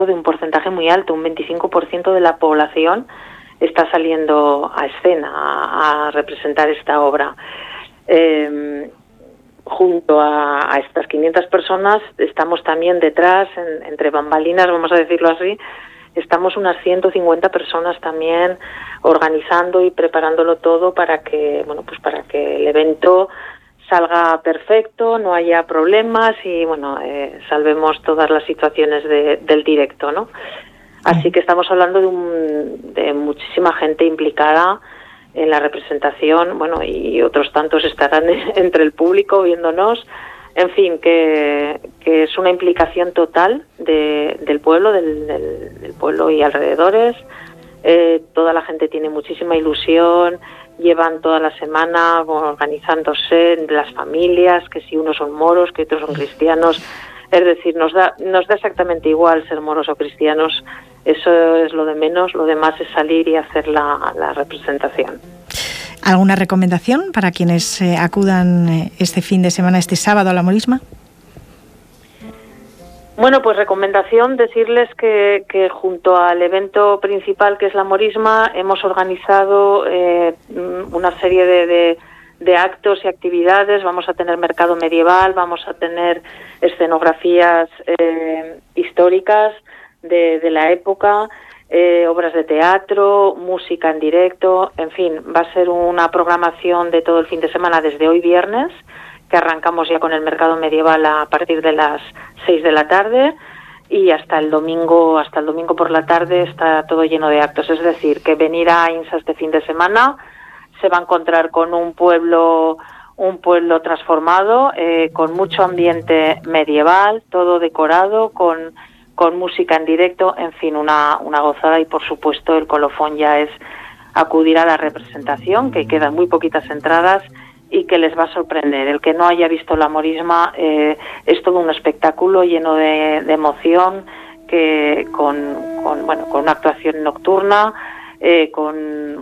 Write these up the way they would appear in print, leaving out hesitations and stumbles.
de un porcentaje muy alto, un 25% de la población está saliendo a escena a representar esta obra. Junto a estas 500 personas estamos también detrás, entre bambalinas, vamos a decirlo así, estamos unas 150 personas también organizando y preparándolo todo para que, bueno, pues para que el evento salga perfecto, no haya problemas y, bueno, salvemos todas las situaciones del directo, ¿no? Así que estamos hablando de muchísima gente implicada en la representación, bueno, y otros tantos estarán entre el público viéndonos. En fin, que es una implicación total del pueblo, del pueblo y alrededores. Toda la gente tiene muchísima ilusión, llevan toda la semana organizándose, las familias, que si unos son moros, que otros son cristianos. Es decir, nos da exactamente igual ser moros o cristianos. Eso es lo de menos, lo demás es salir y hacer la representación. ¿Alguna recomendación para quienes acudan este fin de semana, este sábado, a la Morisma? Bueno, pues recomendación, decirles que junto al evento principal, que es la Morisma, hemos organizado una serie de actos y actividades. Vamos a tener mercado medieval, vamos a tener escenografías históricas de la época, obras de teatro, música en directo, en fin, va a ser una programación de todo el fin de semana desde hoy viernes, que arrancamos ya con el mercado medieval a partir de las 6 de la tarde y hasta el domingo por la tarde está todo lleno de actos. Es decir, que venir a Ainsa este fin de semana se va a encontrar con un pueblo transformado, con mucho ambiente medieval, todo decorado, con música en directo, en fin, una gozada. Y por supuesto el colofón ya es acudir a la representación, que quedan muy poquitas entradas y que les va a sorprender. El que no haya visto la Morisma, es todo un espectáculo lleno de emoción, que con una actuación nocturna, con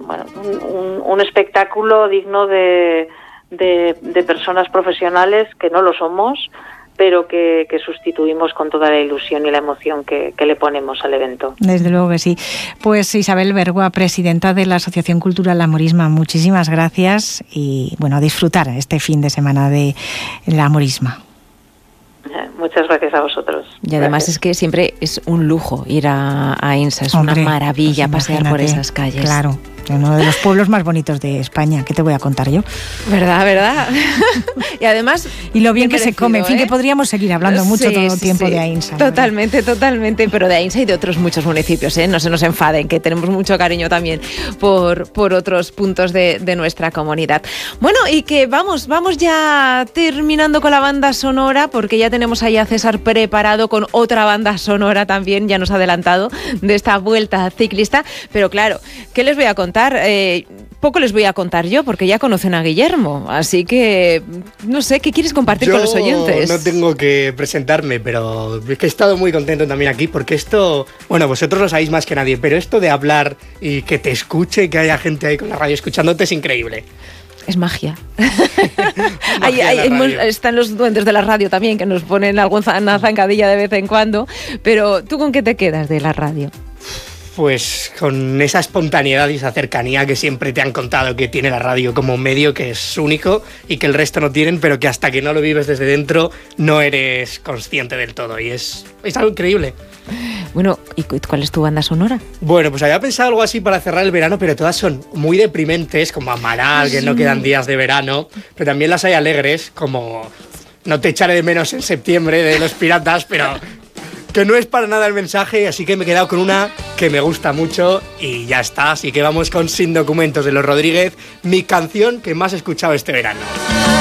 un espectáculo digno de personas profesionales, que no lo somos, pero que sustituimos con toda la ilusión y la emoción que le ponemos al evento. Desde luego que sí. Pues Isabel Bergua, presidenta de la Asociación Cultural La Morisma, muchísimas gracias y bueno, a disfrutar este fin de semana de la Morisma. Muchas gracias a vosotros. Y además es que siempre es un lujo ir a Ainsa, es una maravilla pues pasear por esas calles. Claro, uno de los pueblos más bonitos de España, ¿qué te voy a contar yo? ¿Verdad? Y además... Y lo bien que se come, en fin, que podríamos seguir hablando mucho todo el tiempo de Ainsa. Totalmente, pero de Ainsa y de otros muchos municipios, no se nos enfaden, que tenemos mucho cariño también por otros puntos de nuestra comunidad. Bueno, y que vamos ya terminando con la banda sonora, porque ya tenemos ahí a César preparado con otra banda sonora también, ya nos ha adelantado, de esta vuelta ciclista. Pero claro, ¿qué les voy a contar? Poco les voy a contar yo, porque ya conocen a Guillermo, así que no sé, ¿qué quieres compartir con los oyentes? Yo no tengo que presentarme, pero es que he estado muy contento también aquí, porque esto, bueno, vosotros lo sabéis más que nadie, pero esto de hablar y que te escuche, que haya gente ahí con la radio escuchándote, es increíble. Es magia. Están los duendes de la radio también, que nos ponen alguna zancadilla de vez en cuando, pero ¿tú con qué te quedas de la radio? Pues con esa espontaneidad y esa cercanía que siempre te han contado que tiene la radio como medio, que es único y que el resto no tienen, pero que hasta que no lo vives desde dentro no eres consciente del todo, y es algo increíble. Bueno, ¿y cuál es tu banda sonora? Bueno, pues había pensado algo así para cerrar el verano, pero todas son muy deprimentes, como Amaral, que no quedan días de verano, pero también las hay alegres, como No te echaré de menos en septiembre, de Los Piratas, pero que no es para nada el mensaje, así que me he quedado con una que me gusta mucho y ya está. Así que vamos con Sin Documentos, de Los Rodríguez, mi canción que más he escuchado este verano.